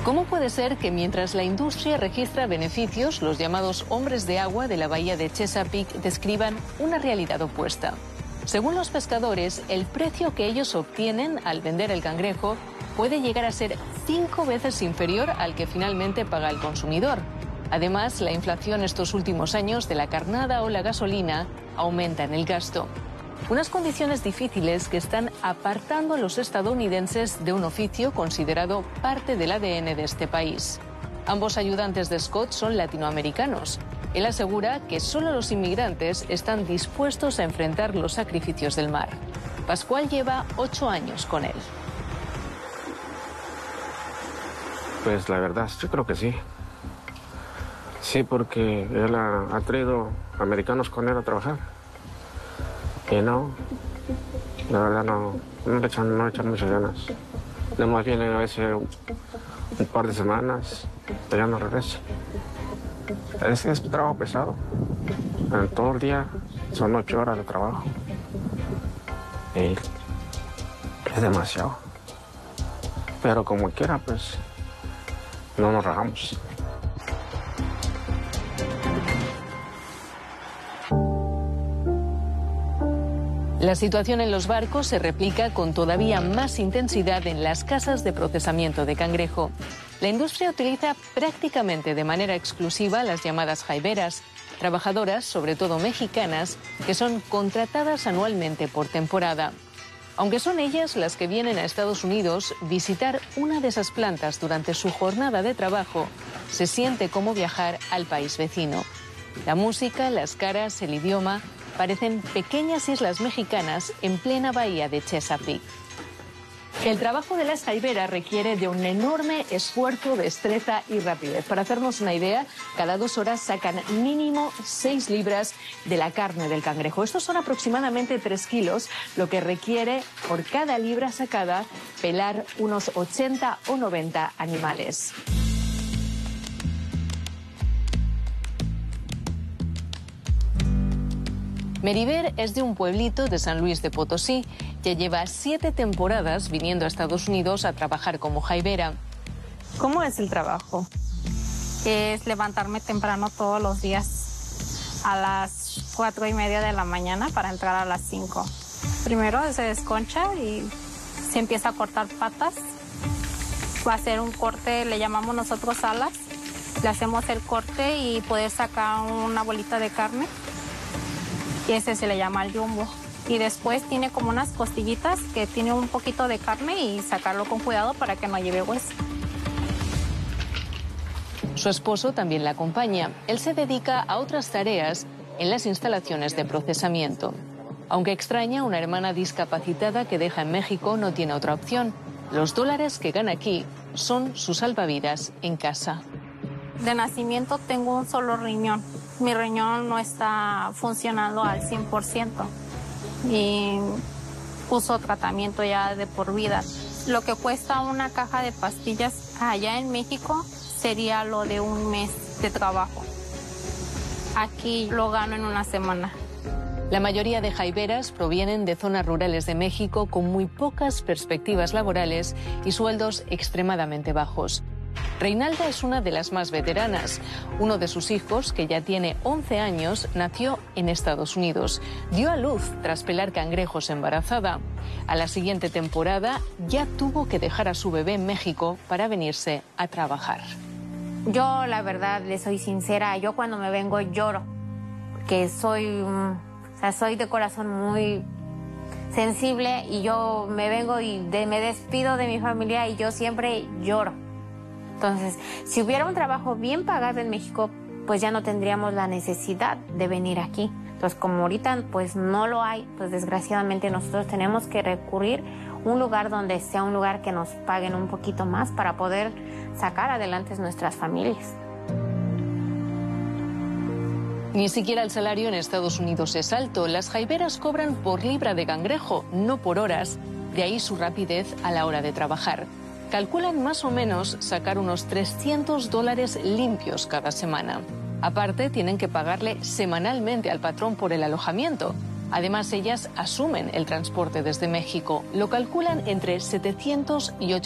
¿Cómo puede ser que mientras la industria registra beneficios, los llamados hombres de agua de la bahía de Chesapeake describan una realidad opuesta? Según los pescadores, el precio que ellos obtienen al vender el cangrejo puede llegar a ser 5 veces inferior al que finalmente paga el consumidor. Además, la inflación estos últimos años de la carnada o la gasolina aumenta en el gasto. Unas condiciones difíciles que están apartando a los estadounidenses de un oficio considerado parte del ADN de este país. Ambos ayudantes de Scott son latinoamericanos. Él asegura que solo los inmigrantes están dispuestos a enfrentar los sacrificios del mar. Pascual lleva 8 años con él. Pues la verdad, yo creo que sí. Sí, porque él ha traído americanos con él a trabajar. Y no, la verdad no le echan muchas ganas. Nada más vienen a veces un par de semanas, pero ya no regresa. Es trabajo pesado. En todo el día son 8 horas de trabajo. Y es demasiado. Pero como quiera, pues no nos rajamos. La situación en los barcos se replica con todavía más intensidad en las casas de procesamiento de cangrejo. La industria utiliza prácticamente de manera exclusiva las llamadas jaiberas, trabajadoras, sobre todo mexicanas, que son contratadas anualmente por temporada. Aunque son ellas las que vienen a Estados Unidos, visitar una de esas plantas durante su jornada de trabajo se siente como viajar al país vecino. La música, las caras, el idioma parecen pequeñas islas mexicanas en plena bahía de Chesapeake. El trabajo de las jaiberas requiere de un enorme esfuerzo, destreza y rapidez. Para hacernos una idea, cada 2 horas sacan mínimo 6 libras de la carne del cangrejo. Estos son aproximadamente 3 kilos, lo que requiere por cada libra sacada pelar unos 80 o 90 animales. Meriver es de un pueblito de San Luis de Potosí. Ya lleva 7 temporadas viniendo a Estados Unidos a trabajar como jaibera. ¿Cómo es el trabajo? Es levantarme temprano todos los días a las 4:30 de la mañana para entrar a las 5. Primero se desconcha y se empieza a cortar patas. Va a ser un corte, le llamamos nosotros alas. Le hacemos el corte y poder sacar una bolita de carne. Y ese se le llama el jumbo. Y después tiene como unas costillitas que tiene un poquito de carne y sacarlo con cuidado para que no lleve hueso. Su esposo también la acompaña. Él se dedica a otras tareas en las instalaciones de procesamiento. Aunque extraña, una hermana discapacitada que deja en México no tiene otra opción. Los dólares que gana aquí son su salvavidas en casa. De nacimiento tengo un solo riñón. Mi riñón no está funcionando al 100% y uso tratamiento ya de por vida. Lo que cuesta una caja de pastillas allá en México sería lo de un mes de trabajo. Aquí lo gano en una semana. La mayoría de jaiberas provienen de zonas rurales de México con muy pocas perspectivas laborales y sueldos extremadamente bajos. Reinalda es una de las más veteranas. Uno de sus hijos, que ya tiene 11 años, nació en Estados Unidos. Dio a luz tras pelar cangrejos embarazada. A la siguiente temporada ya tuvo que dejar a su bebé en México para venirse a trabajar. Yo, la verdad, le soy sincera, yo cuando me vengo lloro, porque soy de corazón muy sensible y yo me vengo y me despido de mi familia y yo siempre lloro. Entonces, si hubiera un trabajo bien pagado en México, pues ya no tendríamos la necesidad de venir aquí. Entonces, como ahorita pues no lo hay, pues desgraciadamente nosotros tenemos que recurrir a un lugar donde sea un lugar que nos paguen un poquito más para poder sacar adelante nuestras familias. Ni siquiera el salario en Estados Unidos es alto. Las jaiberas cobran por libra de cangrejo, no por horas. De ahí su rapidez a la hora de trabajar. Calculan más o menos sacar unos $300 limpios cada semana. Aparte, tienen que pagarle semanalmente al patrón por el alojamiento. Además, ellas asumen el transporte desde México. Lo calculan entre $700 y $800.